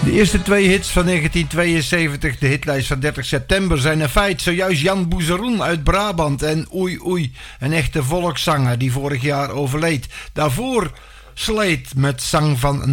De eerste twee hits van 1972, de hitlijst van 30 september, zijn een feit. Zojuist Jan Boezeroen uit Brabant en Oei Oei, een echte volkszanger die vorig jaar overleed. Daarvoor Sleet met Zang van